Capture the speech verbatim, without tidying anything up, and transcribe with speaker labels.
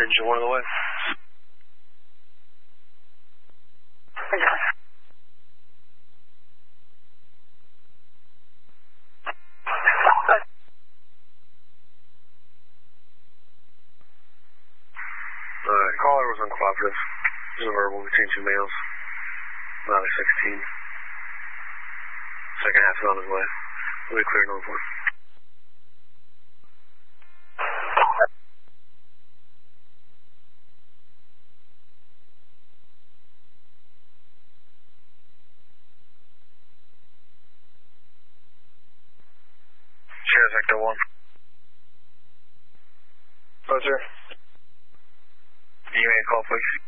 Speaker 1: engine one of the way. Alright, caller was uncooperative. It was a verbal between two males. About a sixteen. Second half is on his way. We'll be clear to report. Sheriff Sector one. Roger. You may call, please.